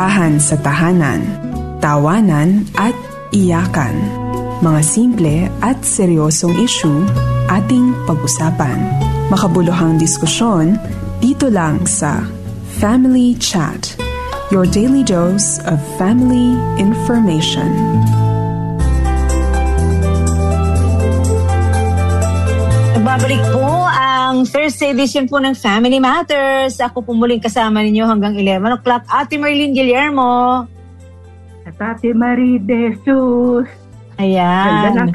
kasintahan sa tahanan, tawanan at iyakan. Mga simple at seryosong issue ating pag-usapan. Makabuluhang diskusyon dito lang sa Family Chat, your daily dose of family information. Babalik po ang Thursday edition po ng Family Matters. Ako po muling kasama ninyo hanggang 11 o'clock. Ate Marlene Guillermo. At Ate Marie De Jesus. Ayan.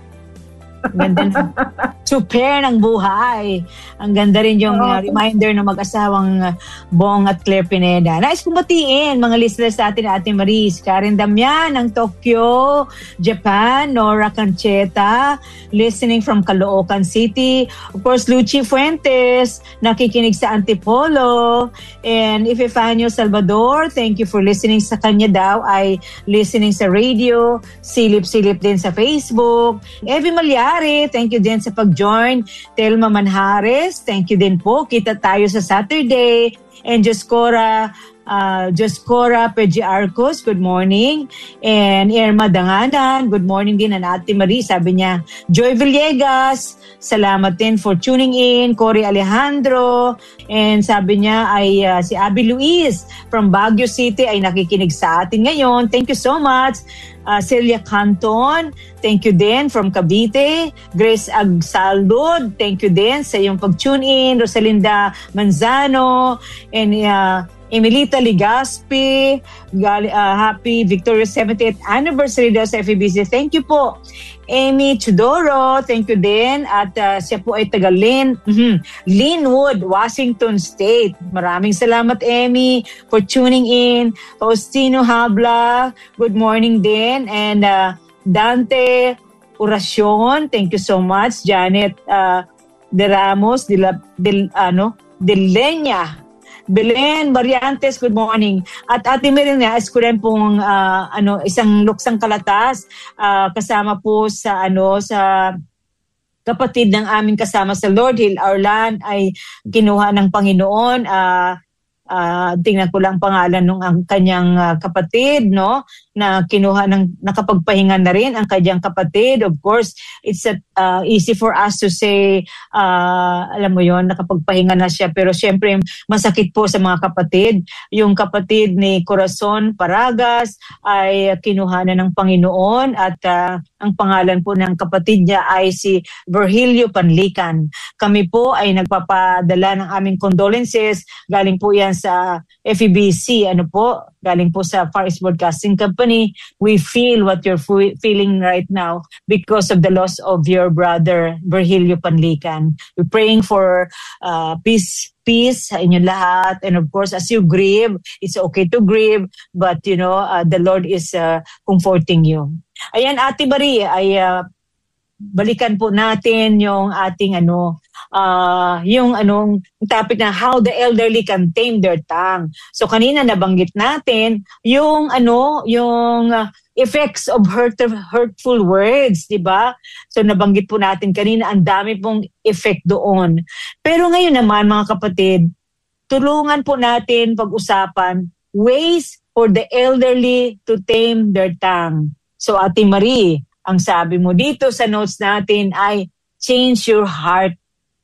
Ganda na. Super ng buhay. Ang ganda rin yung reminder ng mag-asawang Bong at Claire Pineda. Nais kong batiin mga listeners natin, Ate Maris, Karen Damian ng Tokyo, Japan, Nora Cancheta, listening from Caloocan City. Of course, Luchi Fuentes, nakikinig sa Antipolo. And Epifanio Salvador, thank you for listening sa kanya daw, ay listening sa radio, silip-silip din sa Facebook. Evie Malyari, thank you din sa pag-join. Telma Manhares, thank you din po. Kita tayo sa Saturday. And Joscora Pedji Arcos, good morning. And Irma Danganan, good morning din. And Ate Marie, sabi niya, Joy Villegas, salamat din for tuning in. Cory Alejandro, and sabi niya ay si Abby Luis from Baguio City ay nakikinig sa atin ngayon. Thank you so much. Celia Canton, thank you din from Cavite. Grace Agsaldod, thank you din sa iyong pag-tune in. Rosalinda Manzano, and Emilita Ligaspi, happy Victoria's 70th anniversary daw sa FEBC. Thank you po. Amy Chudoro, thank you din. At siya po ay taga Linwood, Washington State. Maraming salamat, Amy, for tuning in. Faustino Habla, good morning din. And Dante Oracion, thank you so much. Janet De Ramos, De Leña, Belen Mariantes, good morning. At Ate Mirina, ko rin pong isang luksang kalatas kasama po sa kapatid ng aming kasama sa Lord Hill, Arlan, ay kinuha ng Panginoon. Tingnan ko lang pangalan ng ang kanyang kapatid, no, na kinuha ng nakapagpahinga na rin ang kanyang kapatid. Of course, it's easy for us to say, alam mo yon, nakapagpahinga na siya, pero syempre masakit po sa mga kapatid. Yung kapatid ni Corazon Paragas ay kinuha na ng Panginoon, at ang pangalan po ng kapatid niya ay si Virgilio Panlican. Kami po ay nagpapadala ng aming condolences. Galing po yan sa FEBC, galing po sa Far East Broadcasting Company. We feel what you're feeling right now because of the loss of your brother, Virgilio Panlican. We're praying for peace sa inyong lahat. And of course, as you grieve, it's okay to grieve, but the Lord is comforting you. Ayan, Ate Marie, ay balikan po natin yung ating topic na how the elderly can tame their tongue. So kanina nabanggit natin yung effects of hurtful words, di ba? So nabanggit po natin kanina, ang dami pong effect doon. Pero ngayon naman, mga kapatid, tulungan po natin pag-usapan ways for the elderly to tame their tongue. So Ate Marie, ang sabi mo dito sa notes natin ay change your heart.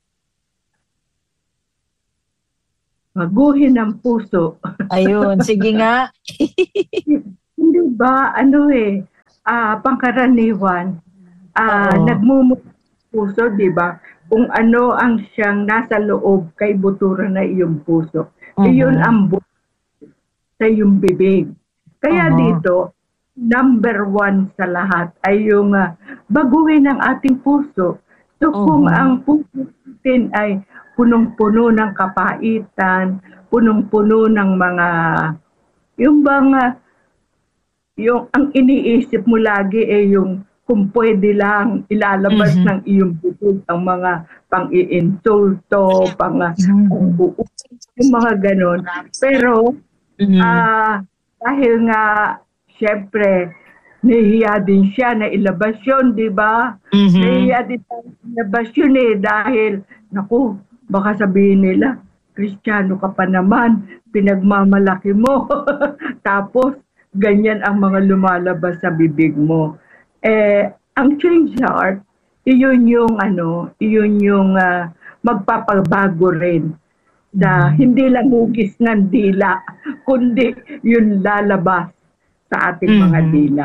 Baguhin ang puso. Ayun, sige nga. Hindi ba, pangkaraniwan, nagmumula puso, di ba? Kung ano ang siyang nasa loob kay butura na iyong puso. Iyon ang sa iyong bibig. Kaya dito, number 1 sa lahat ay yung baguhin ang ating puso. So kung ang puso natin ay punong-puno ng kapaitan, punong-puno ng mga, yung ang iniisip mo lagi ay yung kung pwede lang ilalabas ng iyong bibig ang mga pang-iinsulto, yung mga ganon. Pero dahil nga siyempre nahihiya din siya na ilabas yun, di ba? Nahihiya din ilabas yun dahil naku, baka sabihin nila Kristiyano ka pa naman, pinagmamalaki mo. Tapos, ganyan ang mga lumalabas sa bibig mo. Ang change heart, iyon yung magpapabago rin sa hindi lang hugis ng dila, kundi yun lalabas sa ating mga dila.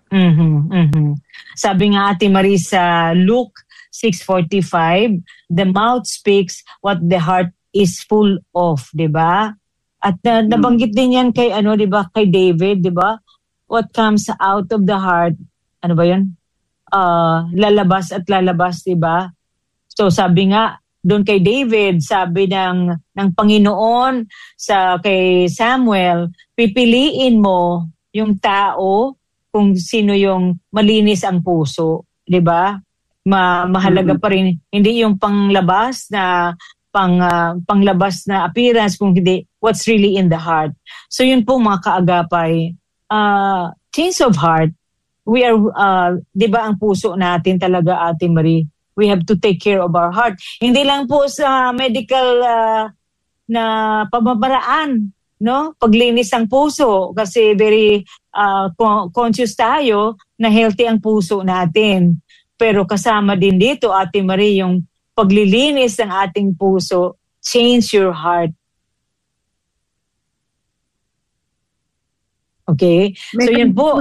Sabi nga Ate Marisa, Luke 6:45, the mouth speaks what the heart is full of, 'di ba? At nabanggit din 'yan kay 'di ba, kay David, 'di ba? What comes out of the heart, ano ba 'yun? Lalabas at lalabas, 'di ba? So sabi nga doon kay David, sabi ng Panginoon kay Samuel, pipiliin mo yung tao kung sino yung malinis ang puso, 'di ba? Mahalaga pa rin hindi yung panglabas na panglabas na appearance, kung hindi what's really in the heart. So yun po mga kaagapay, change of heart. We are 'di ba ang puso natin talaga, Ate Marie, we have to take care of our heart. Hindi lang po sa medical na pamamaraan, no? Paglinis ng puso kasi very conscious tayo na healthy ang puso natin. Pero kasama din dito, Ate Marie, yung paglilinis ng ating puso, change your heart. Okay? So yun po.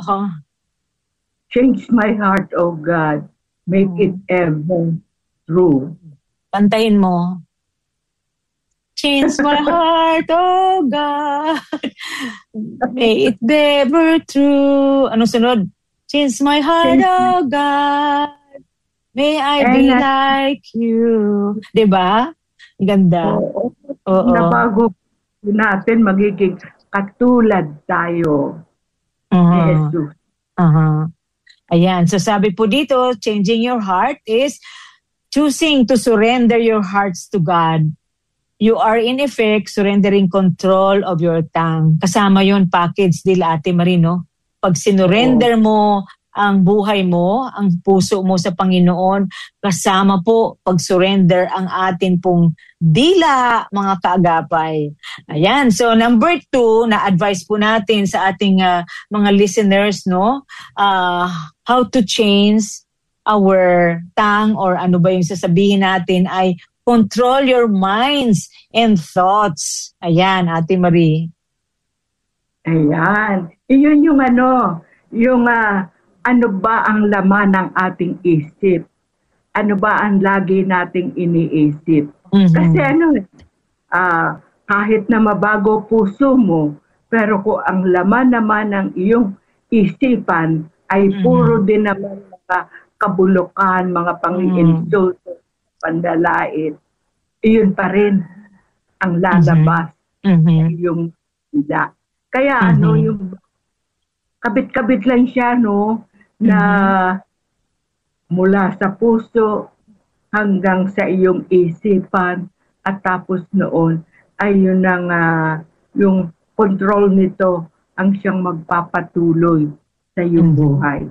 Change my heart, O God. Make it ever true. Kantahin mo. Change my heart, oh God. May it ever true. Ano sunod? Change my heart, oh God. May I be like you. Diba? Ganda. Oo. Nabago natin, magiging katulad tayo. Jesus. Ayan. So sabi po dito, changing your heart is choosing to surrender your hearts to God. You are in effect surrendering control of your tongue. Kasama yon package deal, Ate Marino. Pag sinurrender mo ang buhay mo, ang puso mo sa Panginoon, kasama po pag-surrender ang atin pong dila, mga kaagapay. Ayan, so number 2, na-advise po natin sa ating mga listeners, no? How to change our tongue, or ano ba yung sasabihin natin ay control your minds and thoughts. Ayan, Ate Marie. Ayan. Iyon yung ano ba ang laman ng ating isip? Ano ba ang lagi nating iniisip? Kasi kahit na mabago puso mo, pero kung ang laman naman ng iyong isipan ay puro din naman mga kabulukan, mga pang-insulto, pandalait, iyon pa rin ang lalabas ng iyong vida. Kaya yung kabit-kabit lang siya, no? Na mula sa puso hanggang sa iyong isipan, at tapos noon ay yun ang yung control nito ang siyang magpapatuloy sa iyong buhay.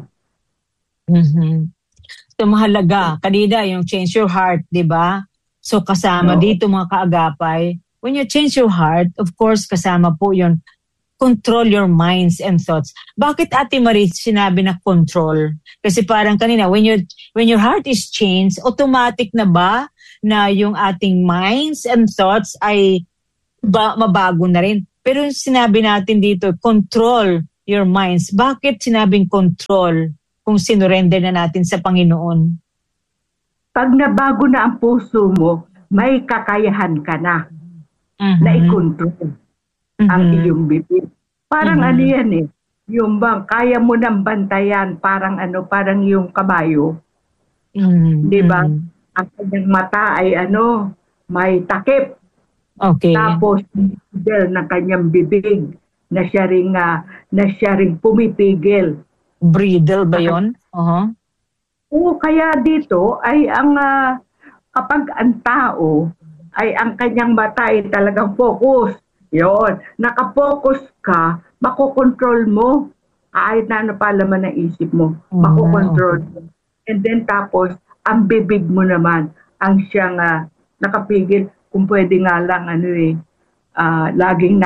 So mahalaga, kanina yung change your heart, di ba? So kasama dito mga kaagapay, when you change your heart, of course kasama po yun, control your minds and thoughts. Bakit, Ate Marie, sinabi na control? Kasi parang kanina, when your heart is changed, automatic na ba na yung ating minds and thoughts ay mabago na rin? Pero sinabi natin dito, control your minds. Bakit sinabing control kung sinurrender na natin sa Panginoon? Pag nabago na ang puso mo, may kakayahan ka na na i-control ang iyong bibig. Parang ano yan eh. Yung bang kaya mo nang bantayan, parang yung kabayo. Di ba? Ang kanyang mata ay may takip. Okay. Tapos ng kanyang bibig na siya ring pumipigil. Bridle ba yun? Oo, kaya dito ay kapag ang tao ay ang kanyang mata ay talagang focus. Yon, nakapokus ka, makokontrol mo. Kahit na palaman ng isip mo, makokontrol mo. And then tapos, ang bibig mo naman, ang siyang nakapigil kung pwede nga lang laging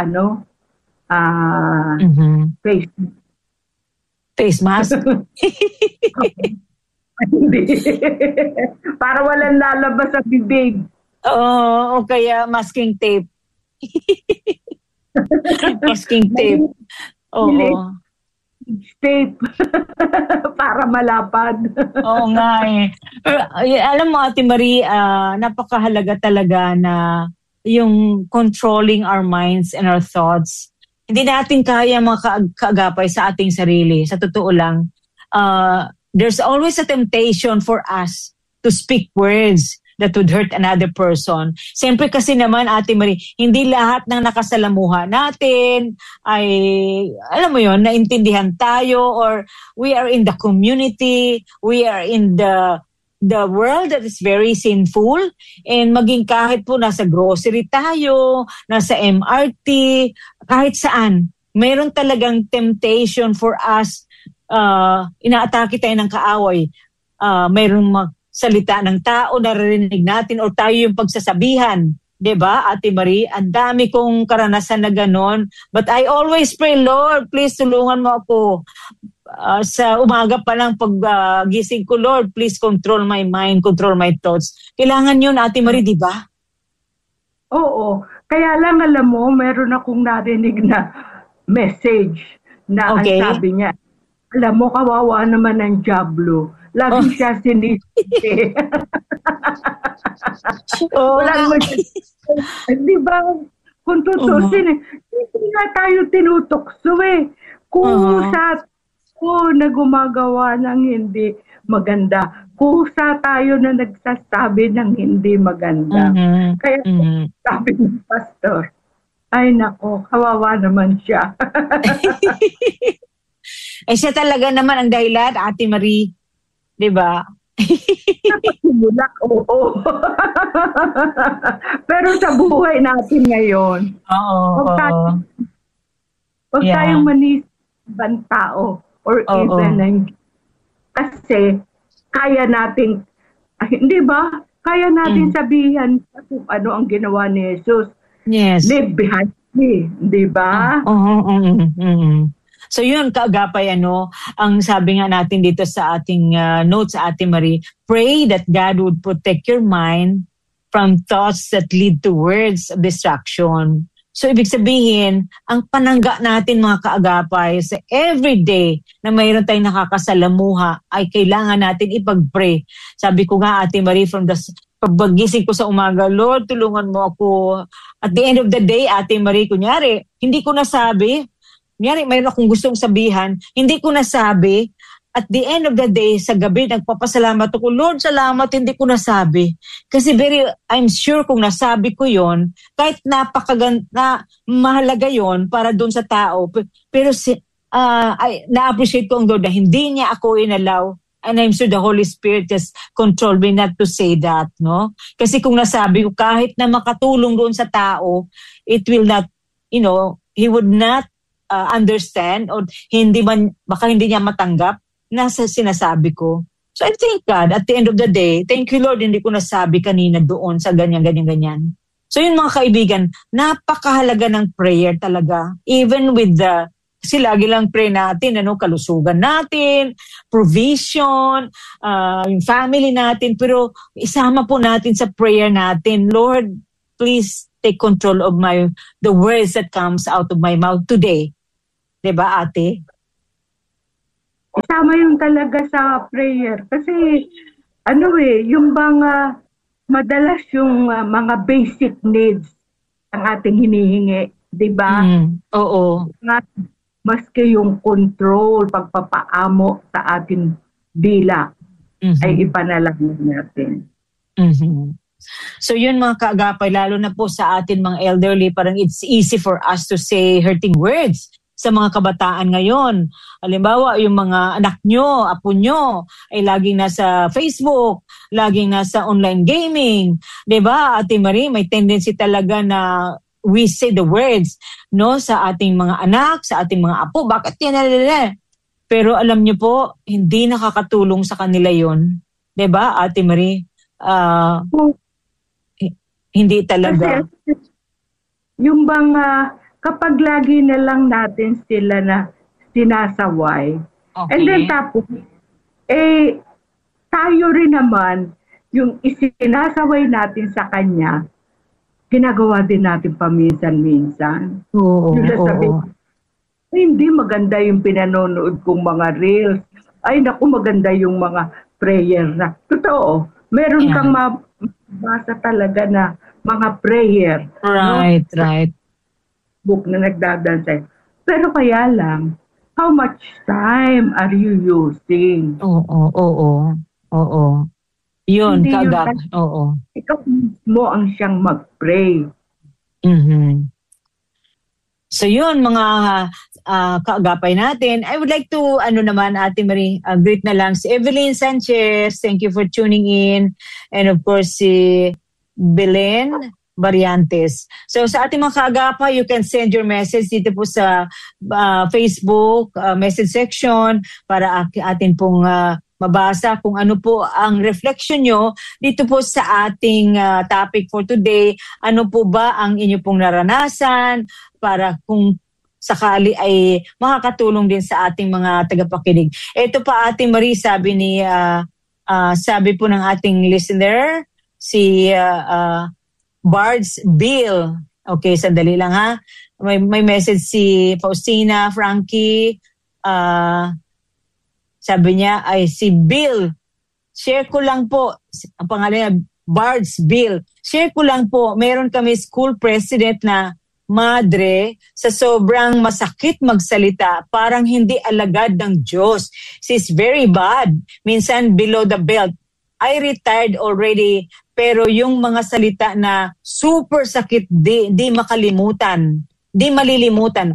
face mask. Hindi. Para walang lalabas sa bibig. O kaya masking tape. Masking tape. Oo. Tape. Para malapad. Oo nga eh. Alam mo, Ate Marie, napakahalaga talaga na yung controlling our minds and our thoughts. Hindi natin kaya kaagapay sa ating sarili. Sa totoo lang, there's always a temptation for us to speak words that would hurt another person. Siyempre kasi naman, Ate Marie, hindi lahat ng nakasalamuha natin ay, alam mo yon, naintindihan tayo, or we are in the community, we are in the world that is very sinful, and maging kahit po nasa grocery tayo, nasa MRT, kahit saan, mayroon talagang temptation for us, inaatake tayo ng kaaway, mayroong salita ng tao, naririnig natin, o tayo yung pagsasabihan. Diba, Ate Marie? Ang dami kong karanasan na ganon. But I always pray, Lord, please tulungan mo ako. Sa umaga pa lang pag-gising ko, Lord, please control my mind, control my thoughts. Kailangan yun, Ate Marie, di ba? Oo. Kaya lang, alam mo, meron akong narinig na message na ang sabi niya, alam mo, kawawa naman ng Diablo. Lagi siya sinisisi. Walang di ba? Kung tutusin, hindi nga tayo tinutokso eh. Kusa na gumagawa ng hindi maganda. Kusa tayo na nagsasabi ng hindi maganda. Kaya sabi ng pastor, ay nako, kawawa naman siya. Eh siya talaga naman ang dahilan, Ate Marie. Diba? Oo. Pero sa buhay natin ngayon, huwag tayong manisibang tao or even kasi kaya nating, hindi ba? Kaya natin sabihan kung ano ang ginawa ni Jesus. Yes. Live behind me, di ba? So yun, kaagapay, ang sabi nga natin dito sa ating notes, Ate Marie, pray that God would protect your mind from thoughts that lead to words of distraction. So ibig sabihin, ang panangga natin mga kaagapay sa everyday na mayroon tayong nakakasalamuha ay kailangan natin ipag-pray. Sabi ko nga, Ate Marie, from the pagbagising ko sa umaga, Lord, tulungan mo ako. At the end of the day, Ate Marie, kunyari, hindi ko nasabi, mayroon akong gustong sabihan, hindi ko nasabi. At the end of the day, sa gabi, nagpapasalamat ako, Lord, salamat, hindi ko nasabi. Kasi I'm sure kung nasabi ko yon, kahit mahalaga yon para doon sa tao, pero na-appreciate ko ang Lord na hindi niya ako inalaw. And I'm sure the Holy Spirit just controlled me not to say that, no? Kasi kung nasabi ko, kahit na makatulong doon sa tao, it will not, he would not understand, or baka hindi niya matanggap na sinasabi ko. So I thank God, at the end of the day, thank you Lord, hindi ko nasabi kanina doon sa ganyan. So yun mga kaibigan, napakahalaga ng prayer talaga. Even with kasi lagi lang pray natin, kalusugan natin, provision, yung family natin, pero isama po natin sa prayer natin, Lord, please take control of the words that comes out of my mouth today. Diba, Ate? Tama yun talaga sa prayer. Kasi, yung madalas yung mga basic needs ang ating hinihingi. Diba? Oo. Maski yung control, pagpapaamo sa ating dila, ay ipanalangin natin. So yun mga kaagapay, lalo na po sa atin mga elderly, parang it's easy for us to say hurting words sa mga kabataan ngayon. Halimbawa, yung mga anak nyo, apo nyo, ay laging nasa Facebook, laging nasa online gaming. Diba, Ate Marie, may tendency talaga na we say the words, sa ating mga anak, sa ating mga apo, bakit yan? Pero alam nyo po, hindi nakakatulong sa kanila yon. Diba, Ate Marie? Hindi talaga. Kasi yung bang kapag lagi na lang natin sila na sinasaway, Okay. and then tapos, tayo rin naman, yung isinasaway natin sa kanya, ginagawa din natin paminsan-minsan. Oo. Yung sasabihin, hindi maganda yung pinanonood kong mga reels. Ay, naku, maganda yung mga prayer na. Totoo, meron kang mabasa talaga na mga prayer. Right, no? right. Book na nagdadansay. Pero kaya lang, how much time are you using? Oo. Yun, Hindi kagap. yun, Oo. ikaw mo ang siyang mag-pray. Mm-hmm. So yun, mga kaagapay natin. I would like to, Ate Marie, greet na lang si Evelyn Sanchez. Thank you for tuning in. And of course, si Belen Variantes. So sa ating mga kaagapay, you can send your message dito po sa Facebook message section para atin pong mabasa kung ano po ang reflection nyo dito po sa ating topic for today. Ano po ba ang inyo pong naranasan para kung sakali ay makakatulong din sa ating mga tagapakinig. Ito pa Ate Marie, sabi po ng ating listener, si Bards Bill. Okay, sandali lang ha. May message si Faustina Frankie. Sabi niya ay si Bill. Share ko lang po. Ang pangalan niya, Bards Bill. Share ko lang po. Meron kami school president na madre sa sobrang masakit magsalita. Parang hindi alagad ng Diyos. She's very bad. Minsan below the belt. I retired already. Pero yung mga salita na super sakit, di makalimutan. Di malilimutan.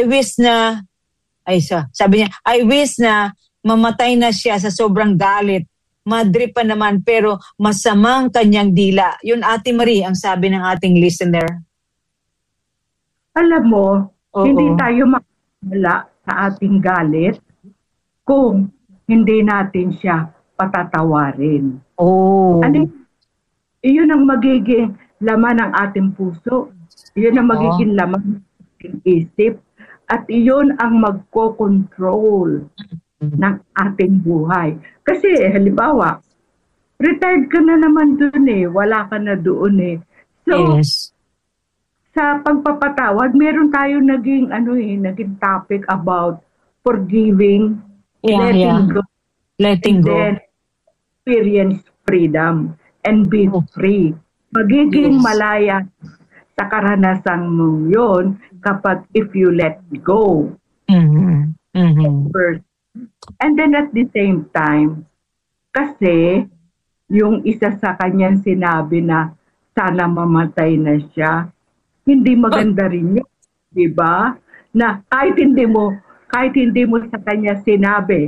Sabi niya, I wish na mamatay na siya sa sobrang galit. Madre pa naman pero masamang kanyang dila. Yun Ate Marie ang sabi ng ating listener. Alam mo, hindi tayo makakawala sa ating galit kung hindi natin siya patatawarin. Iyon ang magiging laman ng ating puso. Iyon ang magiging laman ng ating isip. At iyon ang magko-control ng ating buhay. Kasi, halimbawa, retired ka na naman dun wala ka na doon So, sa pagpapatawad, meron tayo naging topic about forgiving, letting go, letting go, then experience freedom and be free. Magiging malaya sa karanasan mo yun kapag if you let go. First. And then at the same time, kasi yung isa sa kanyang sinabi na sana mamatay na siya, hindi maganda rin yun, di ba? Na kahit hindi mo sa kanya sinabi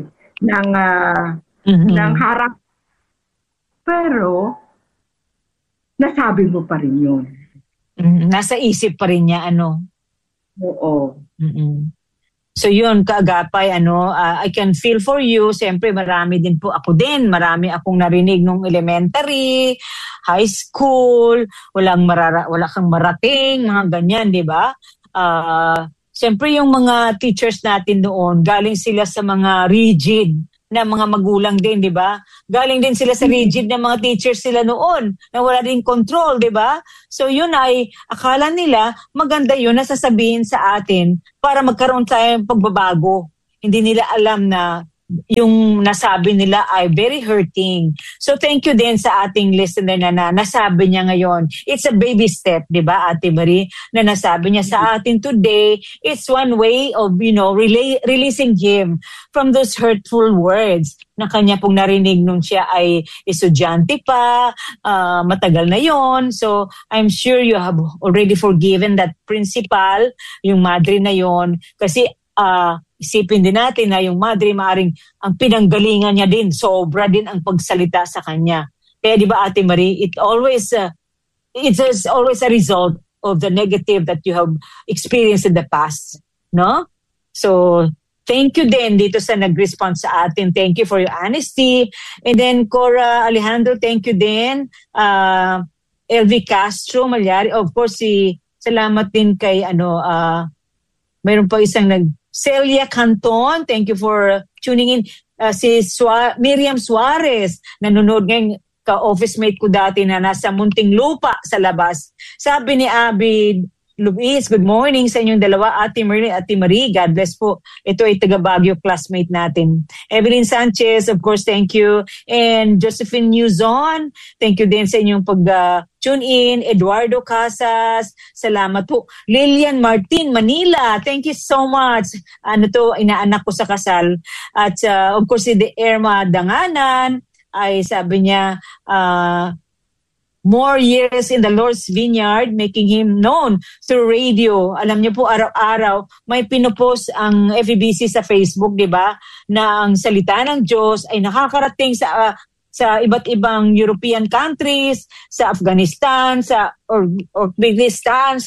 ng harap, pero nasabi mo pa rin yun. Nasa isip pa rin niya, Oo. So yun, kaagapay, I can feel for you. Siyempre, marami din po ako din. Marami akong narinig nung elementary, high school, wala kang marating, mga ganyan, di ba? Siyempre, yung mga teachers natin noon, galing sila sa mga rigid na mga magulang din, di ba? Galing din sila sa rigid na mga teachers sila noon na wala din control, di ba? So yun ay, akala nila maganda yun na sasabihin sa atin para magkaroon tayo ng pagbabago. Hindi nila alam na yung nasabi nila ay very hurting. So thank you din sa ating listener na nasabi niya ngayon. It's a baby step, di ba Ate Marie? Na nasabi niya sa atin today, it's one way of, releasing him from those hurtful words na kanya pong narinig nung siya ay estudyante pa, matagal na yon. So I'm sure you have already forgiven that principal, yung madre na yon. Kasi isipin din natin na yung madre maaring ang pinanggalingan niya din, sobra din ang pagsalita sa kanya. Kaya di ba Ate Marie, it's always a result of the negative that you have experienced in the past, no? So thank you din dito sa nag-respond sa atin. Thank you for your honesty. And then Cora Alejandro, thank you din. LV Castro Malyari. Of course, salamat din kay mayroon pa isang Celia Canton. Thank you for tuning in. Si Miriam Suarez, nanonood ngayon, ka-office mate ko dati na nasa Muntinlupa sa labas. Sabi ni Abid Luis, good morning sa inyong dalawa, Ate Marie at Ate Marie. God bless po. Ito ay taga Baguio classmate natin. Evelyn Sanchez, of course, thank you. And Josephine Newzon, thank you din sa inyong pag-tune in. Eduardo Casas, salamat po. Lilian Martin, Manila, thank you so much. Inaanak ko sa kasal. At of course, si Irma Danganan, ay sabi niya, more years in the Lord's vineyard, making Him known through radio. Alam niyo po, araw-araw, may pinopost ang FEBC sa Facebook, di ba? Na ang salita ng Diyos ay nakakarating sa iba't ibang European countries, sa Afghanistan, sa Uzbekistan,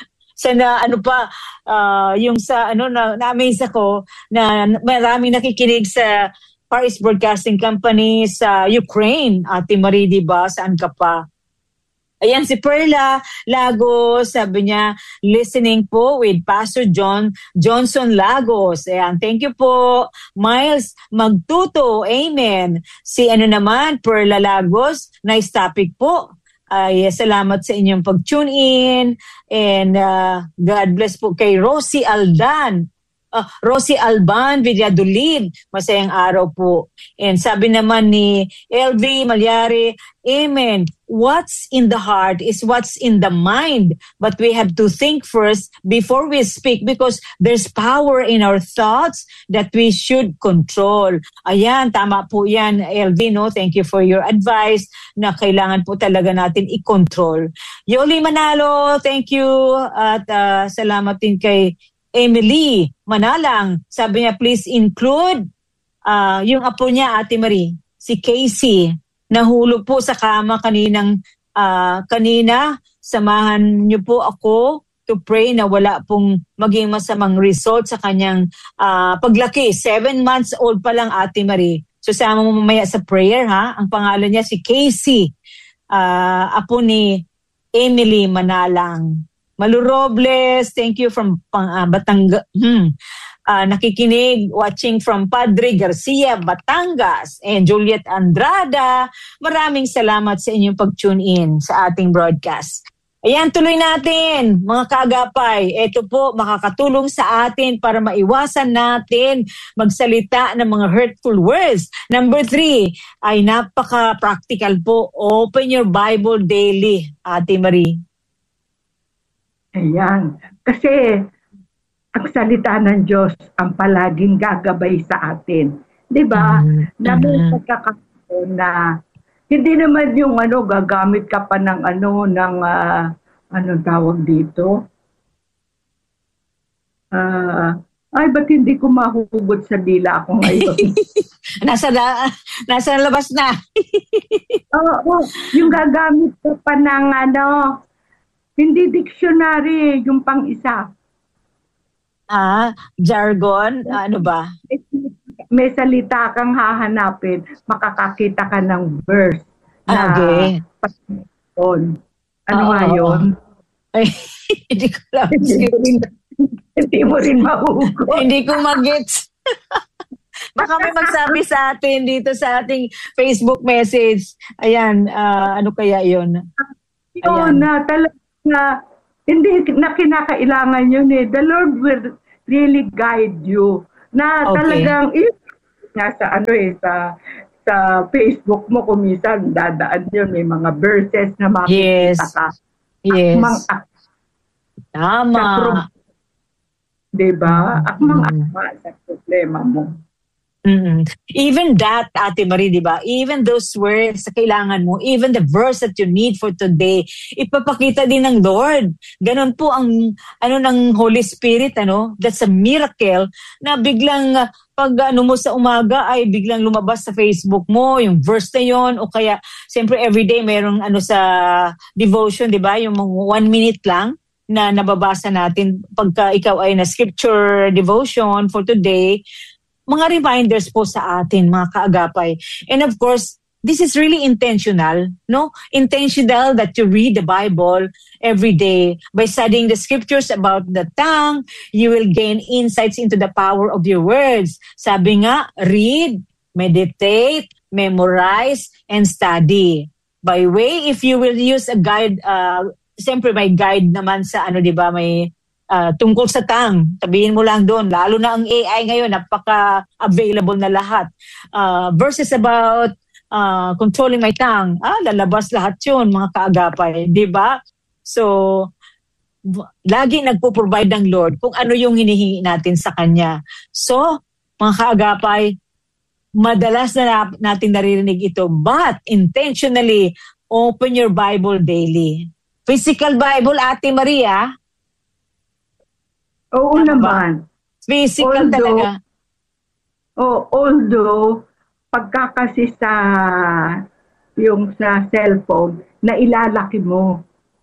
na-amaze ako na maraming nakikinig sa Far East Broadcasting Company sa Ukraine. Ate Marie, di ba? Saan ka pa? Ayan, si Perla Lagos, sabi niya, listening po with Pastor Johnson Lagos. Ayan, thank you po. Miles Magtuto, amen. Si Perla Lagos, nice topic po. Salamat sa inyong pag-tune in. And God bless po kay Rosie Alban, Villadolid, masayang araw po. And sabi naman ni LV Malyari, amen. What's in the heart is what's in the mind. But we have to think first before we speak because there's power in our thoughts that we should control. Ayan, tama po yan, LV, no? Thank you for your advice na kailangan po talaga natin i-control. Yoli Manalo, thank you. At salamat din kay Emily Manalang. Sabi niya, please include yung apo niya, Ate Marie, si Casey. Nahulog po sa kama kanina. Samahan niyo po ako to pray na wala pong maging masamang result sa kanyang paglaki. 7 months old pa lang, Ate Marie. So sama mo mamaya sa prayer, ha? Ang pangalan niya si Casey. Apo ni Emily Manalang. Malu Robles, thank you from Batangas. Nakikinig, watching from Padre Garcia, Batangas. And Juliet Andrada, maraming salamat sa inyong pag-tune in sa ating broadcast. Ayan, tuloy natin, mga kaagapay. Ito po, makakatulong sa atin para maiwasan natin magsalita ng mga hurtful words. Number 3, ay napaka-practical po. Open your Bible daily, Ate Marie. Ayan. Kasi ang salita ng Diyos ang palaging gagabay sa atin. Di ba? Na may pagkakataon na hindi naman yung gagamit ka pa ng anong tawag dito? Ba't hindi ko mahugot sa dila ako ngayon? nasa labas na. Oo, yung gagamit ka pa ng hindi dictionary, yung pang-isa. Jargon? Ano ba? May salita kang hahanapin, makakakita ka ng verse. Okay. Ano nga yun? Ay, hindi ko alam. Hindi mo rin mahugot. Hindi ko mag-gets. Baka may magsabi sa atin dito sa ating Facebook message. Ayan, ano kaya yun? Yun na talaga na hindi na kinakailangan yun eh. The Lord will really guide you. Na talagang sa Facebook mo kumisan dadaan yun, may mga verses na makikita ka. Yes. Tama. Diba? Akmang-akma sa problema mo. Even that, Ate Marie, di ba? Even those words sa kailangan mo, even the verse that you need for today, ipapakita din ng Lord. Ganon po ang ng Holy Spirit, that's a miracle na biglang pag mo sa umaga ay biglang lumabas sa Facebook mo yung verse na yon, o kaya siyempre everyday mayroong sa devotion, di ba? Yung 1 minute lang na nababasa natin pagka ikaw ay na scripture devotion for today. Mga reminders po sa atin, mga kaagapay. And of course, this is really intentional, no? Intentional that you read the Bible every day. By studying the scriptures about the tongue, you will gain insights into the power of your words. Sabi nga, read, meditate, memorize, and study. By way, if you will use a guide, siyempre may guide naman sa di ba, may tungkol sa tongue, sabihin mo lang doon, lalo na ang AI ngayon, napaka-available na lahat. Verses about controlling my tongue, lalabas lahat yun, mga kaagapay, di ba? So, lagi nagpo-provide ng Lord kung ano yung hinihingi natin sa Kanya. So, mga kaagapay, madalas na natin naririnig ito, but intentionally, open your Bible daily. Physical Bible, Ate Maria, oo naman. Physical talaga. Although, pagka kasi sa cellphone, na ilalaki mo.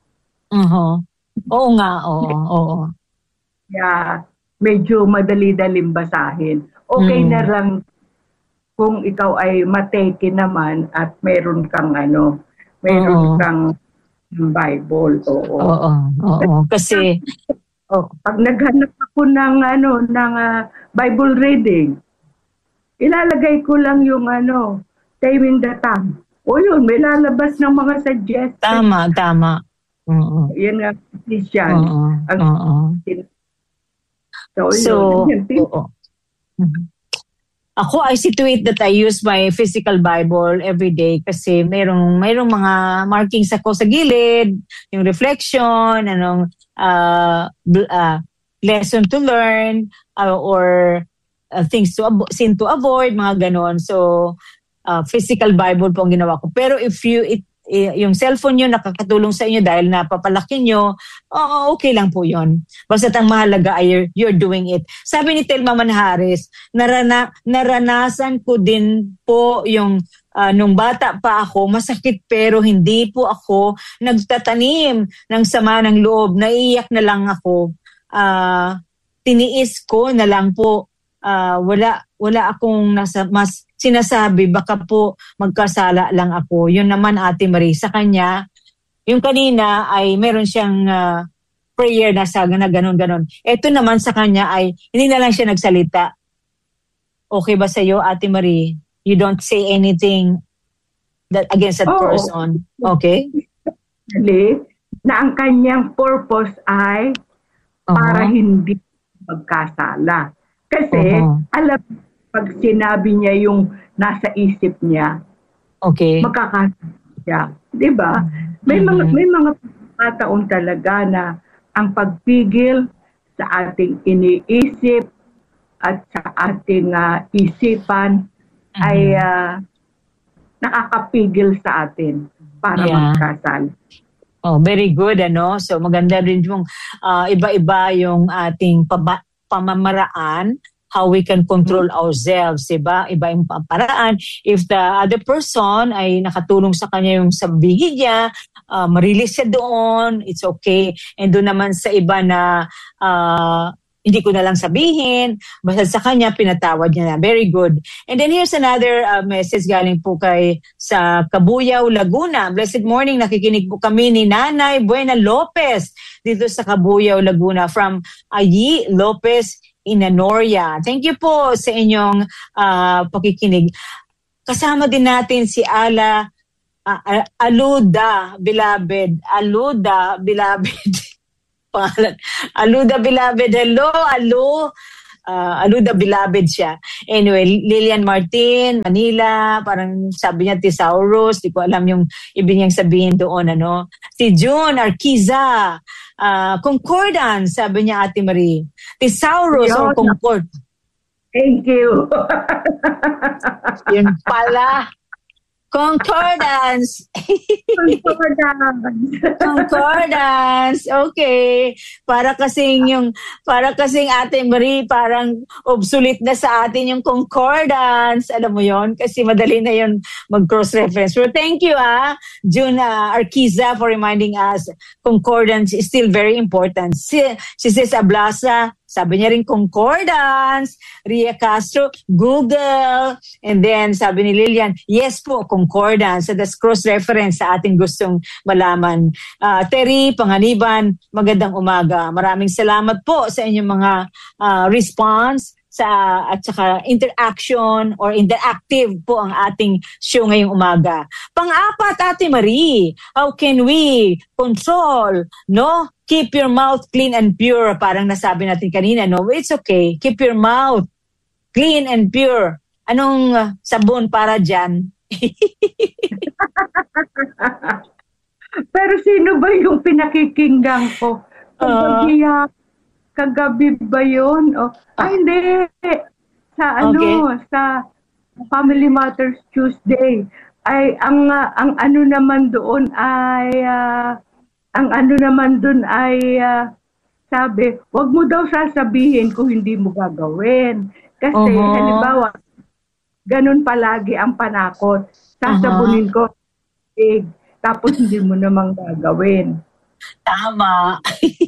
Oo nga, oo. Yeah, medyo madali-daling basahin. Okay na lang kung ikaw ay mateke naman at meron kang kang Bible. Oo. Kasi pag naghanap ako ng Bible reading, ilalagay ko lang yung taming the tongue. O yun, may lalabas ng mga suggestions. Tama. Yan nga, Christian. Ako, I situate that I use my physical Bible every day kasi mayroong mga markings ako sa gilid, yung reflection, lesson to learn, or things sin to avoid, mga ganon. So, physical Bible po ang ginawa ko. Pero if yung cellphone nyo nakakatulong sa inyo dahil napapalaki nyo, okay lang po yun. Basta ang mahalaga ay you're doing it. Sabi ni Telma Manhares, naranasan ko din po yung nung bata pa ako, masakit pero hindi po ako nagtatanim ng sama ng loob. Naiiyak na lang ako. Tiniis ko na lang po. Wala akong mas sinasabi, baka po magkasala lang ako. Yun naman, Ate Marie, sa kanya, yung kanina ay meron siyang prayer na ganon. Ito naman sa kanya ay hindi na lang siya nagsalita. Okay ba sa'yo, Ate Marie? You don't say anything against that person. Okay? Na ang kanyang purpose ay para hindi magkasala. Kasi, alam, pag sinabi niya yung nasa isip niya, magkakasala siya. Diba? May mga pagkakataon talaga na ang pagpigil sa ating iniisip at sa ating isipan ay nakakapigil sa atin para magkasala. Very good, So, maganda rin yung iba-iba yung ating pamamaraan, how we can control ourselves, diba? Iba yung paraan. If the other person ay nakatulong sa kanya yung sabihin niya, marilis siya doon, it's okay. And doon naman sa iba na hindi ko na lang sabihin, basta sa kanya, pinatawad niya na. Very good. And then here's another message galing po sa Cabuyao, Laguna. Blessed morning, nakikinig po kami ni Nanay Buena Lopez dito sa Cabuyao, Laguna from Ayi Lopez Inanoria. Thank you po sa inyong pakikinig. Kasama din natin si Aluda Beloved. Pangalan. Aluda Beloved. Hello, Aluda Beloved siya. Anyway, Lilian Martin, Manila, parang sabi niya Thesaurus, di ko alam yung ibig niyang sabihin doon, Si June Arquiza, Concordance, sabi niya, Ate Marie. Thesaurus or Concord? Thank you. Yun pala. Concordance. Concordance. Okay. Para kasing Ate Marie, parang obsolete na sa atin yung concordance. Alam mo yon, kasi madali na yon mag-cross-reference. Pero thank you, June Arquiza, for reminding us concordance is still very important. She says, Ablasa, Sabi niya rin concordance, Ria Castro, Google, and then sabi ni Lilian, yes po, concordance. So that's cross-reference sa ating gustong malaman. Terry Panganiban, magandang umaga. Maraming salamat po sa inyong mga response at saka interaction or interactive po ang ating show ngayong umaga. Pang-apat, Ate Marie, how can we control, no? Keep your mouth clean and pure. Parang nasabi natin kanina, no? It's okay. Keep your mouth clean and pure. Anong sabon para dyan? Pero sino ba yung pinakikinggan ko? Kagabi ba yun? Hindi. Sa sa Family Matters Tuesday. Ay, ang ano naman doon ay, sabi, wag mo daw sasabihin kung hindi mo gagawin. Kasi, halimbawa, ganun palagi ang panakot. Sasabunin ko, tapos hindi mo namang gagawin. Tama.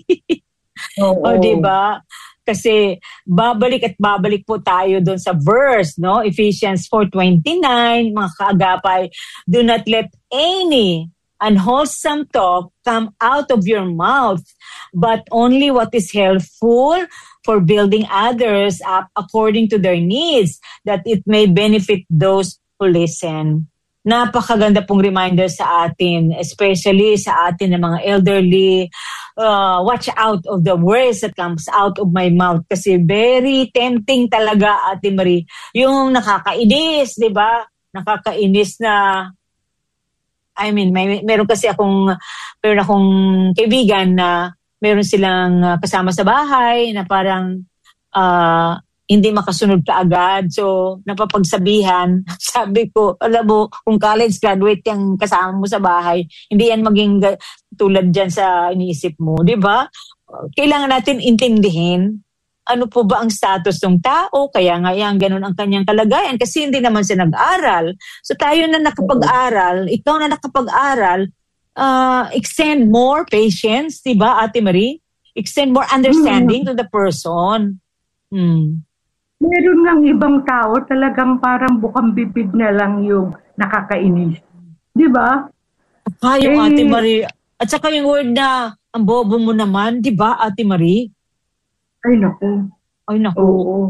Diba? Kasi babalik at babalik po tayo doon sa verse, no? Ephesians 4:29, mga kaagapay, do not let any unwholesome talk come out of your mouth, but only what is helpful for building others up according to their needs, that it may benefit those who listen. Napakaganda pong reminder sa atin, especially sa atin ng mga elderly. Watch out of the words that comes out of my mouth. Kasi very tempting talaga, Ate Marie. Yung nakakainis, di ba? Nakakainis na, meron akong kaibigan na meron silang kasama sa bahay na parang hindi makasunod kaagad. So, napapagsabihan. Sabi ko, alam mo, kung college graduate yung kasama mo sa bahay, hindi yan maging tulad dyan sa iniisip mo. Di ba? Kailangan natin intindihin ano po ba ang status ng tao, kaya nga yan, ganun ang kanyang kalagayan, kasi hindi naman siya nag-aral. So, tayo na nakapag-aral, ikaw na nakapag-aral, extend more patience, di ba, Ate Marie? Extend more understanding to the person. Meron ng ibang tao talagang parang bukang bibig na lang yung nakakainis. Di ba? Yung Ate Marie. At saka yung word na, ang bobo mo naman, di ba, Ate Marie? Ay, naku. Oo.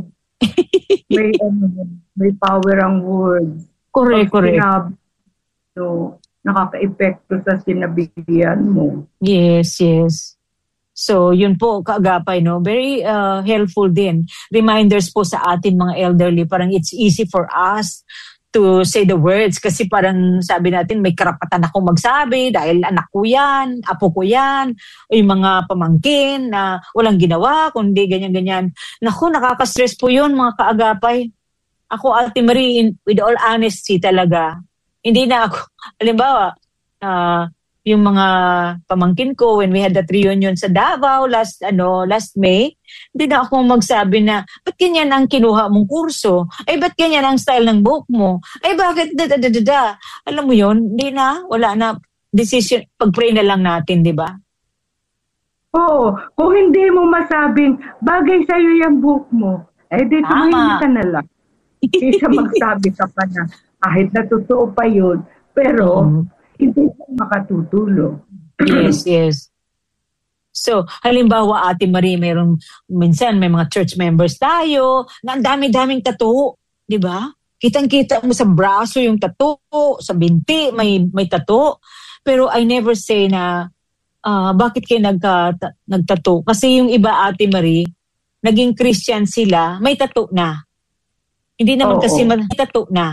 May power ang words. Correct. So, nakaka-epekto sa sinabihan mo. Yes. So, yun po, kaagapay, no? Very helpful din. Reminders po sa atin mga elderly, parang it's easy for us to say the words kasi parang sabi natin may karapatan akong magsabi dahil anak ko yan, apo ko yan, o yung mga pamangkin na walang ginawa, kundi ganyan-ganyan. Naku, nakaka-stress po yun mga kaagapay. Ako, Ate Marie, with all honesty talaga, hindi na ako, halimbawa, yung mga pamangkin ko when we had that reunion sa Davao last May, hindi na ako magsabi na ba't ganyan ang kinuha mong kurso? Ay ba't ganyan ang style ng book mo? Ay bakit Alam mo yun, hindi na, wala na decision, pag-pray na lang natin, di ba? Oo, kung hindi mo masabing bagay sa'yo yung book mo, di tumingin ka na lang. Isa magsabi ka pa na kahit na totoo pa yun, pero hindi makatutulong. Yes. So, halimbawa, Ate Marie, minsan may mga church members tayo na ang dami-daming tattoo, di ba? Kitang-kita mo sa braso yung tattoo, sa binti may tattoo. Pero I never say na, bakit kayo nagtattoo? Kasi yung iba, Ate Marie, naging Christian sila, may tattoo na. Hindi naman kasi may tattoo na.